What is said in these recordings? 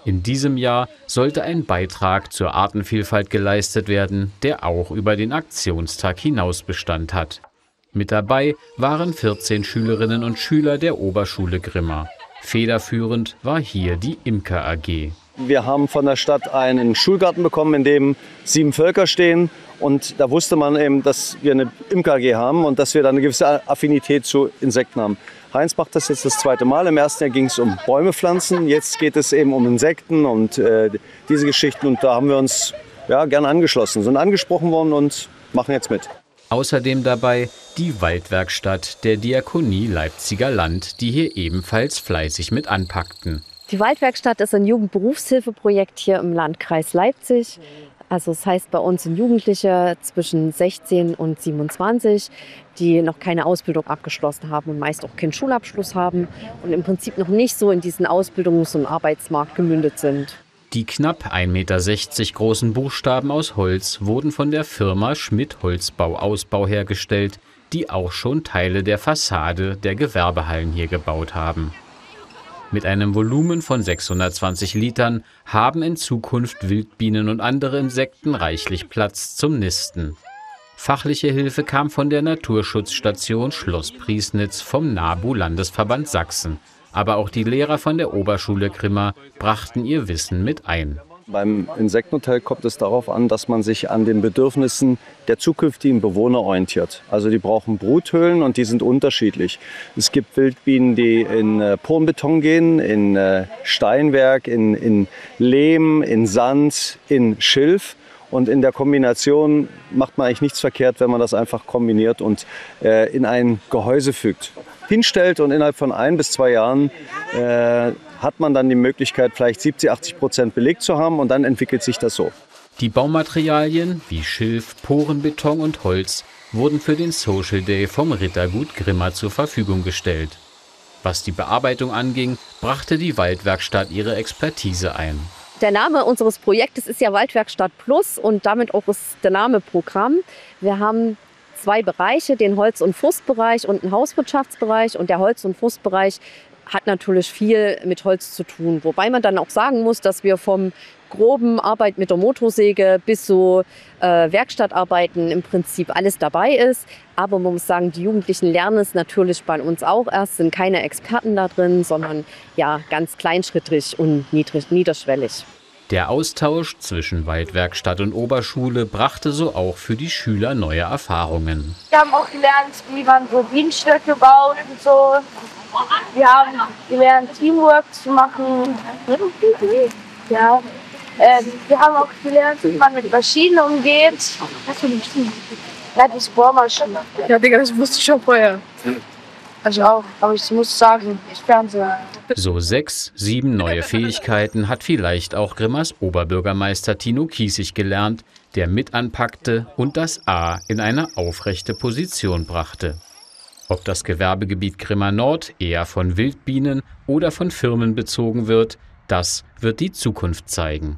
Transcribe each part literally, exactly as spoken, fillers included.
In diesem Jahr sollte ein Beitrag zur Artenvielfalt geleistet werden, der auch über den Aktionstag hinaus Bestand hat. Mit dabei waren vierzehn Schülerinnen und Schüler der Oberschule Grimma. Federführend war hier die Imker A G. Wir haben von der Stadt einen Schulgarten bekommen, in dem sieben Völker stehen. Und da wusste man eben, dass wir eine Imker A G haben und dass wir da eine gewisse Affinität zu Insekten haben. Heinz macht das jetzt das zweite Mal. Im ersten Jahr ging es um Bäume pflanzen. Jetzt geht es eben um Insekten und äh, diese Geschichten. Und da haben wir uns ja, gerne angeschlossen, sind angesprochen worden und machen jetzt mit. Außerdem dabei die Waldwerkstatt der Diakonie Leipziger Land, die hier ebenfalls fleißig mit anpackten. Die Waldwerkstatt ist ein Jugendberufshilfeprojekt hier im Landkreis Leipzig. Also das heißt, bei uns sind Jugendliche zwischen sechzehn und siebenundzwanzig, die noch keine Ausbildung abgeschlossen haben und meist auch keinen Schulabschluss haben und im Prinzip noch nicht so in diesen Ausbildungs- und Arbeitsmarkt gemündet sind. Die knapp ein Meter sechzig großen Buchstaben aus Holz wurden von der Firma Schmidt Holzbau Ausbau hergestellt, die auch schon Teile der Fassade der Gewerbehallen hier gebaut haben. Mit einem Volumen von sechshundertzwanzig Litern haben in Zukunft Wildbienen und andere Insekten reichlich Platz zum Nisten. Fachliche Hilfe kam von der Naturschutzstation Schloss Priesnitz vom NABU-Landesverband Sachsen. Aber auch die Lehrer von der Oberschule Grimma brachten ihr Wissen mit ein. Beim Insektenhotel kommt es darauf an, dass man sich an den Bedürfnissen der zukünftigen Bewohner orientiert. Also die brauchen Bruthöhlen und die sind unterschiedlich. Es gibt Wildbienen, die in äh, Pornbeton gehen, in äh, Steinwerk, in, in Lehm, in Sand, in Schilf. Und in der Kombination macht man eigentlich nichts verkehrt, wenn man das einfach kombiniert und äh, in ein Gehäuse fügt. Hinstellt und innerhalb von ein bis zwei Jahren äh, hat man dann die Möglichkeit, vielleicht siebzig, achtzig Prozent belegt zu haben und dann entwickelt sich das so. Die Baumaterialien wie Schilf, Porenbeton und Holz wurden für den Social Day vom Rittergut Grimma zur Verfügung gestellt. Was die Bearbeitung anging, brachte die Waldwerkstatt ihre Expertise ein. Der Name unseres Projektes ist ja Waldwerkstatt Plus und damit auch ist der Name Programm. Wir haben zwei Bereiche, den Holz- und Forstbereich und einen Hauswirtschaftsbereich. Und der Holz- und Forstbereich hat natürlich viel mit Holz zu tun. Wobei man dann auch sagen muss, dass wir vom groben Arbeit mit der Motorsäge bis so äh, Werkstattarbeiten im Prinzip alles dabei ist. Aber man muss sagen, die Jugendlichen lernen es natürlich bei uns auch erst, sind keine Experten da drin, sondern ja ganz kleinschrittig und niedrig, niederschwellig. Der Austausch zwischen Waldwerkstatt und Oberschule brachte so auch für die Schüler neue Erfahrungen. Wir haben auch gelernt, wie man so Bienenstöcke baut und so. Wir haben gelernt, Teamwork zu machen. Ja. Äh, wir haben auch gelernt, wie man mit Maschinen umgeht. Was für Maschinen? Ja, die Bohrmaschine. Ja, Digga, das wusste ich schon vorher. Also auch, aber ich muss sagen, ich Fernseher. So sechs, sieben neue Fähigkeiten hat vielleicht auch Grimmas Oberbürgermeister Tino Kiesig gelernt, der mit anpackte und das A in eine aufrechte Position brachte. Ob das Gewerbegebiet Grimma Nord eher von Wildbienen oder von Firmen bezogen wird, das wird die Zukunft zeigen.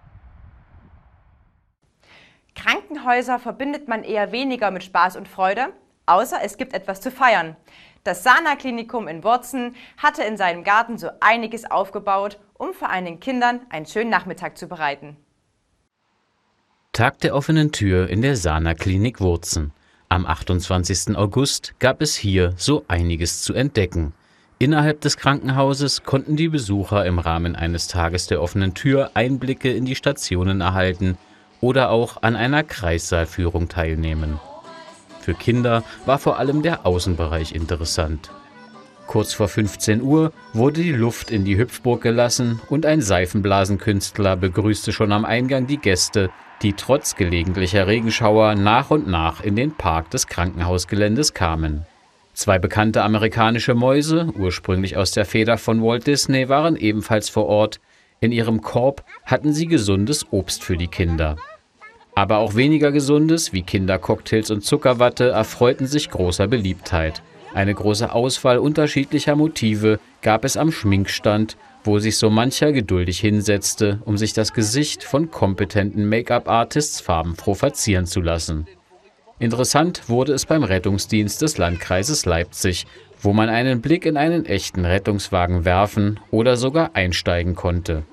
Krankenhäuser verbindet man eher weniger mit Spaß und Freude, außer es gibt etwas zu feiern. Das Sana-Klinikum in Wurzen hatte in seinem Garten so einiges aufgebaut, um vor allen Dingen Kindern einen schönen Nachmittag zu bereiten. Tag der offenen Tür in der Sana-Klinik Wurzen. Am achtundzwanzigsten August gab es hier so einiges zu entdecken. Innerhalb des Krankenhauses konnten die Besucher im Rahmen eines Tages der offenen Tür Einblicke in die Stationen erhalten oder auch an einer Kreissaalführung teilnehmen. Für Kinder war vor allem der Außenbereich interessant. Kurz vor fünfzehn Uhr wurde die Luft in die Hüpfburg gelassen und ein Seifenblasenkünstler begrüßte schon am Eingang die Gäste, die trotz gelegentlicher Regenschauer nach und nach in den Park des Krankenhausgeländes kamen. Zwei bekannte amerikanische Mäuse, ursprünglich aus der Feder von Walt Disney, waren ebenfalls vor Ort. In ihrem Korb hatten sie gesundes Obst für die Kinder. Aber auch weniger Gesundes, wie Kindercocktails und Zuckerwatte, erfreuten sich großer Beliebtheit. Eine große Auswahl unterschiedlicher Motive gab es am Schminkstand, wo sich so mancher geduldig hinsetzte, um sich das Gesicht von kompetenten Make-up-Artists farbenfroh verzieren zu lassen. Interessant wurde es beim Rettungsdienst des Landkreises Leipzig, wo man einen Blick in einen echten Rettungswagen werfen oder sogar einsteigen konnte.